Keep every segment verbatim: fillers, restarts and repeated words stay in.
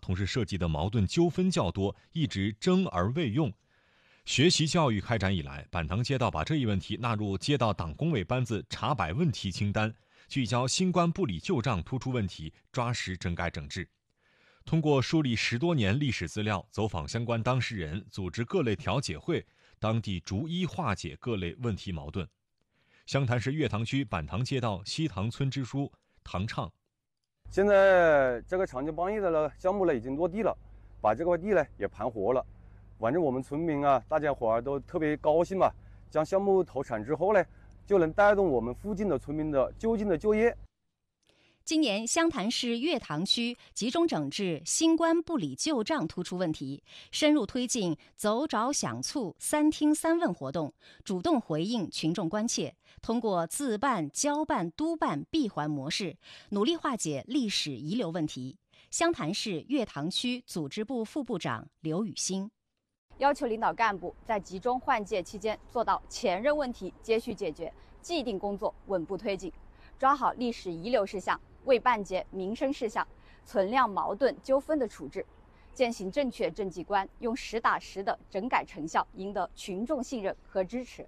同时涉及的矛盾纠纷较多，一直争而未用。学习教育开展以来，板塘街道把这一问题纳入街道党工委班子查摆问题清单，聚焦新冠不理旧账突出问题，抓实整改整治。通过梳理十多年历史资料，走访相关当事人，组织各类调解会，当地逐一化解各类问题矛盾。湘潭市月塘区板塘街道西塘村支书唐畅： 现在这个长江帮一的呢项目呢已经落地了，把这块地呢也盘活了。反正我们村民啊，大家伙儿都特别高兴嘛。将项目投产之后呢，就能带动我们附近的村民的就近的就业。 今年湘潭市月塘区集中整治新冠不理旧账突出问题，深入推进走找想促三听三问活动，主动回应群众关切，通过自办、交办、督办闭环模式，努力化解历史遗留问题。湘潭市月塘区组织部副部长刘雨欣要求领导干部在集中换届期间做到前任问题接续解决，既定工作稳步推进，抓好历史遗留事项、未办结民生事项、存量矛盾纠纷的处置，践行正确政绩观，用实打实的整改成效赢得群众信任和支持。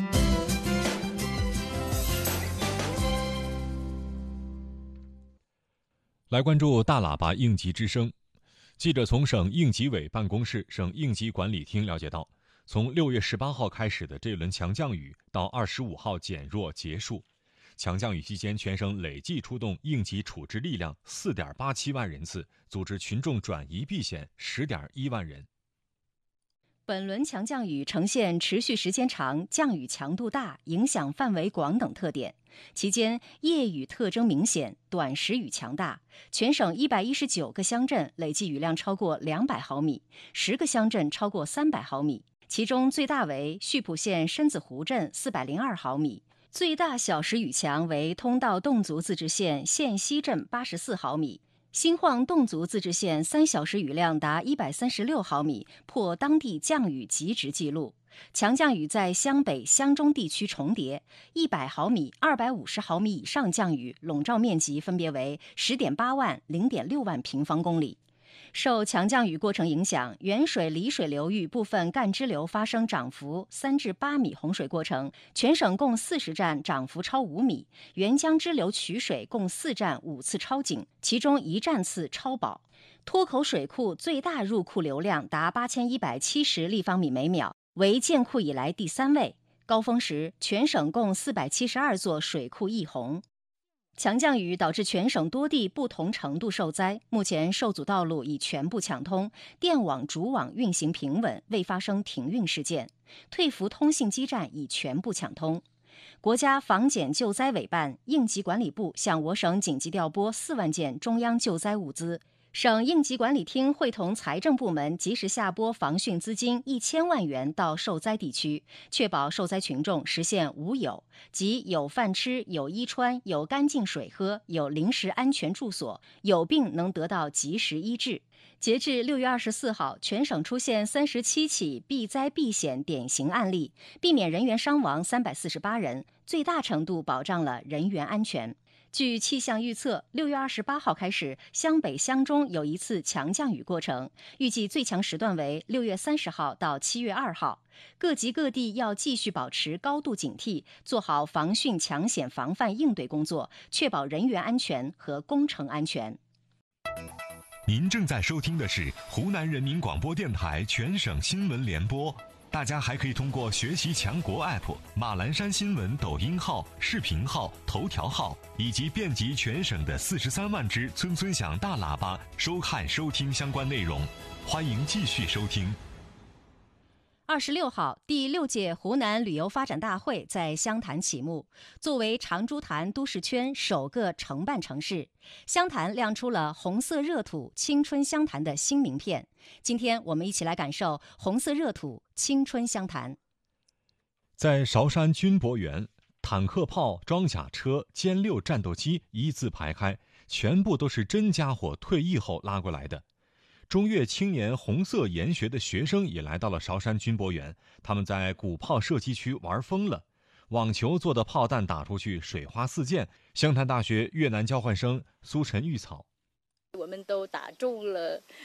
来关注大喇叭应急之声。记者从省应急委办公室、省应急管理厅了解到，从六月十八号开始的这轮强降雨到二十五号减弱结束，强降雨期间，全省累计出动应急处置力量四点八七万人次，组织群众转移避险十点一万人。 本轮强降雨呈现持续时间长、降雨强度大、影响范围广等特点。期间，夜雨特征明显，短时雨强大。全省一百一十九个乡镇累计雨量超过两百毫米，十个乡镇超过三百毫米。其中最大为溆浦县深子湖镇四百零二毫米，最大小时雨强为通道侗族自治县县西镇八十四毫米。新晃侗族自治县三小时雨量达一百三十六毫米，破当地降雨极值纪录。强降雨在湘北、湘中地区重叠，一百毫米、二百五十毫米以上降雨笼罩面积分别为十点八万、零点六万平方公里。受强降雨过程影响，原水里水流域部分干支流发生涨幅三至八米洪水过程，全省共四十站涨幅超五米。沅江支流取水共四站五次超警，其中一站次超保。脱口水库最大入库流量达八千一百七十立方米每秒，为建库以来第三位。高峰时，全省共四百七十二座水库溢洪。强降雨导致全省多地不同程度受灾，目前受阻道路已全部抢通，电网主网运行平稳，未发生停运事件。退服通信基站已全部抢通。国家防检救灾委办、应急管理部向我省紧急调拨四万件中央救灾物资。省应急管理厅会同财政部门及时下拨防汛资金一千万元到受灾地区，确保受灾群众实现无有，即有饭吃、有衣穿、有干净水喝、有临时安全住所，有病能得到及时医治。截至六月二十四号，全省出现三十七起避灾避险典型案例，避免人员伤亡三百四十八人，最大程度保障了人员安全。据气象预测，六月二十八号开始，湘北、湘中有一次强降雨过程，预计最强时段为六月三十号到七月二号。各级各地要继续保持高度警惕，做好防汛抢险防范应对工作，确保人员安全和工程安全。 您正在收听的是湖南人民广播电台全省新闻联播。大家还可以通过学习强国 App、马栏山新闻抖音号、视频号、头条号以及遍及全省的四十三万只村村响大喇叭收看收听相关内容。欢迎继续收听。 二十六号，第六届湖南旅游发展大会在湘潭启幕。作为长株潭都市圈首个承办城市，湘潭亮出了红色热土青春湘潭的新名片。今天我们一起来感受红色热土青春湘潭。 在韶山军博园，坦克炮、装甲车、歼六战斗机一字排开，全部都是真家伙退役后拉过来的。中越青年红色研学的学生也来到了韶山军博园，他们在鼓炮射击区玩疯了，网球做的炮弹打出去水花四溅。湘潭大学越南交换生苏晨玉草， 我们都打中了